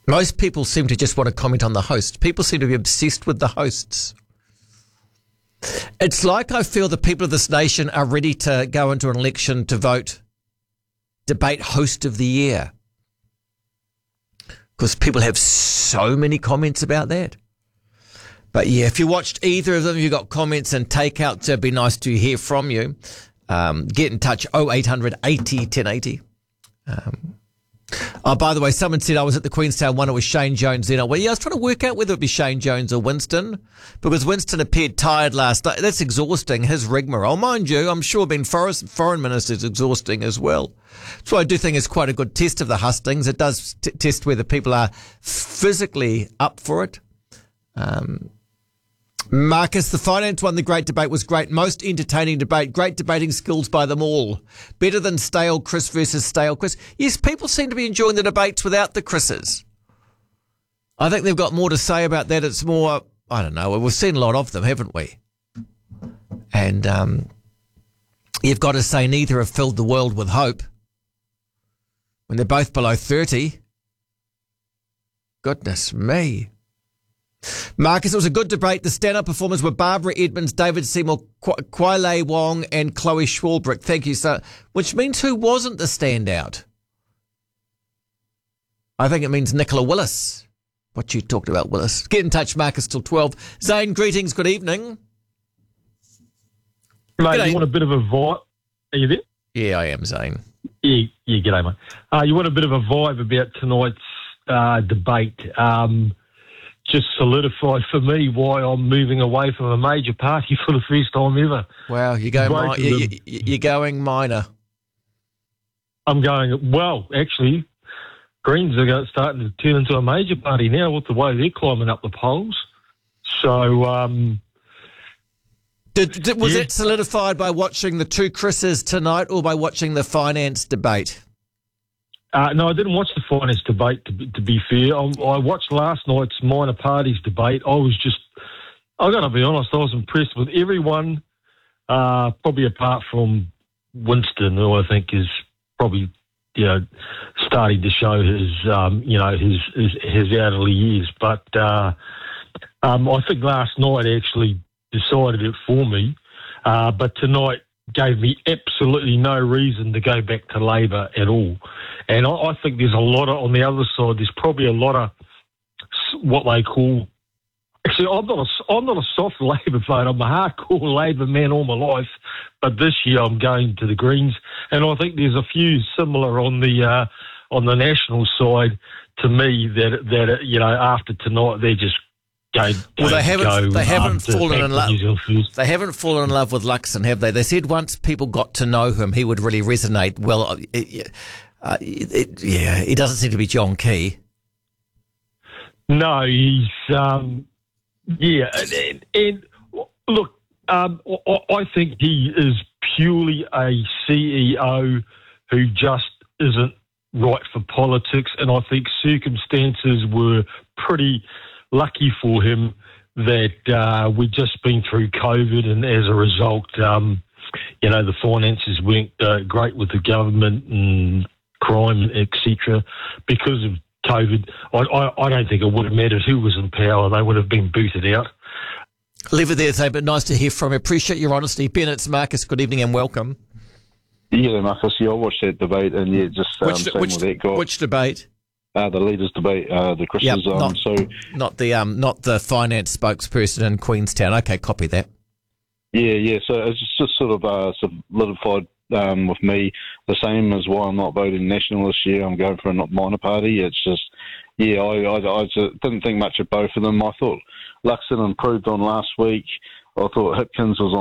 Most people seem to just want to comment on the host. People seem to be obsessed with the hosts. It's like I feel the people of this nation are ready to go into an election to vote debate host of the year. Because people have so many comments about that. But yeah, if you watched either of them, you got comments and takeouts, it'd be nice to hear from you. Get in touch, 0800 80 1080. By the way, someone said I was at the Queenstown one, it was Shane Jones then. Well, yeah, I was trying to work out whether it would be Shane Jones or Winston, because Winston appeared tired last night. That's exhausting, his rigmarole. Mind you, I'm sure being foreign minister is exhausting as well. So I do think it's quite a good test of the hustings. It does test whether people are physically up for it. Marcus, the finance one, the great debate was great. Most entertaining debate. Great debating skills by them all. Better than stale Chris versus stale Chris. Yes, people seem to be enjoying the debates without the Chris's. I think they've got more to say about that. It's more, I don't know, we've seen a lot of them, haven't we? And you've got to say neither have filled the world with hope. When they're both below 30. Goodness me. Marcus, it was a good debate. The stand-up performers were Barbara Edmonds, David Seymour, Kwai Wong and Chloe Schwalbrick. Thank you, sir. Which means who wasn't the standout? I think it means Nicola Willis. What you talked about, Willis. Get in touch, Marcus, till 12. Zane, greetings, good evening. Mate, G'day. you want a bit of a vibe? Are you there? Yeah, I am, Zane. Yeah, g'day, mate. You want a bit of a vibe about tonight's debate. Just solidified for me why I'm moving away from a major party for the first time ever. Wow, you're going minor. I'm going, well, actually, Greens are starting to turn into a major party now with the way they're climbing up the polls. So, was it solidified by watching the two Chris's tonight or by watching the finance debate? No, I didn't watch the finance debate, to be fair. I watched last night's minor parties debate. I got to be honest, I was impressed with everyone, probably apart from Winston, who I think is probably, starting to show his elderly years. But I think last night actually decided it for me. But tonight gave me absolutely no reason to go back to Labor at all. And I think there's a lot of, on the other side, there's probably a lot of what they call, actually, I'm not a soft Labor vote. I'm a hardcore Labor man all my life. But this year I'm going to the Greens. And I think there's a few similar on the national side to me that after tonight, they're just they haven't fallen in love with Luxon, have they? They said once people got to know him, he would really resonate. Well, he doesn't seem to be John Key. No, he's and look, I think he is purely a CEO who just isn't right for politics, and I think circumstances were pretty lucky for him that we'd just been through COVID, and as a result, the finances weren't great with the government and crime, etc. Because of COVID, I don't think it would have mattered who was in power. They would have been booted out. Leave it there, Zane, but nice to hear from you. Appreciate your honesty. Ben, it's Marcus. Good evening and welcome. Yeah, Marcus. Yeah, I watched that debate, and yeah, just same with that guy. Which debate? The leaders debate, the Chris's. Not the finance spokesperson in Queenstown. Okay, copy that. Yeah. So it's just sort of solidified with me the same as why I'm not voting National this year. I'm going for a minor party. It's just, I didn't think much of both of them. I thought Luxon improved on last week. I thought Hipkins was on